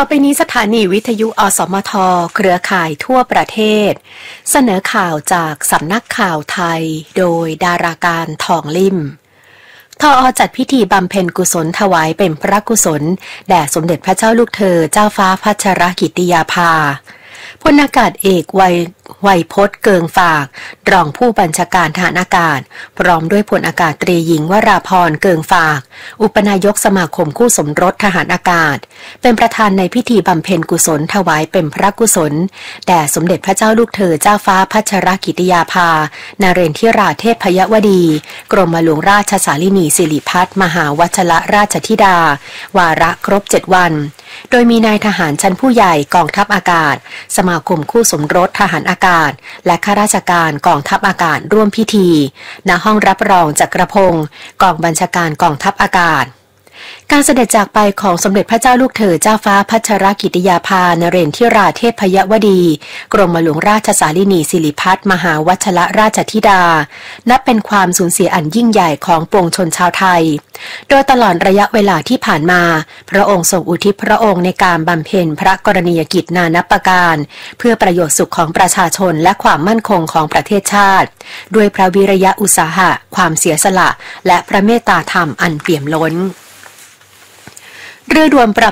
อไปนี้สถานีวิทยุอสมทเครือข่ายทั่วประเทศเสนอข่าวจากสำนักข่าวไทยโดยดาราการทองลิ่มทอ.จัดพิธีบำเพ็ญกุศลถวายเป็นพระกุศลแด่สมเด็จพระเจ้าลูกเธอเจ้าฟ้าพัชรกิติยาภาพลอากาศเอกไวยพจน์เกิงฝากรองผู้บัญชาการทหารอากาศพร้อมด้วยพลอากาศตรีหญิงวราพรเกิงฝากอุปนายกสมาคมคู่สมรสทหารอากาศเป็นประธานในพิธีบำเพ็ญกุศลถวายเป็นพระกุศลแด่สมเด็จพระเจ้าลูกเธอเจ้าฟ้าพัชรกิติยาภานเรนทิราเทพยวดีกรมหลวงราชสาลินีสิริพัฒน์มหาวัชรราชธิดาวาระครบ7 วันโดยมีนายทหารชั้นผู้ใหญ่กองทัพอากาศสมาคมคู่สมรสทหารอากาศและข้าราชการกองทัพอากาศร่วมพิธีณห้องรับรองจักรพงศ์กองบัญชาการกองทัพอากาศการเสด็จจากไปของสมเด็จพระเจ้าลูกเธอเจ้าฟ้าพัชรกิติยาภานเรนทิราเทพยวดีกรมหลวงราชสาลินีสิริพัฒน์มหาวัชรราชธิดานับเป็นความสูญเสียอันยิ่งใหญ่ของปวงชนชาวไทยโดยตลอดระยะเวลาที่ผ่านมาพระองค์ทรงอุทิศพระองค์ในการบำเพ็ญพระกรณียกิจนานับประการเพื่อประโยชน์สุขของประชาชนและความมั่นคงของประเทศชาติด้วยพระวิริยะอุตสาหะความเสียสละและพระเมตตาธรรมอันเปี่ยมล้นเรือด่วนปรับ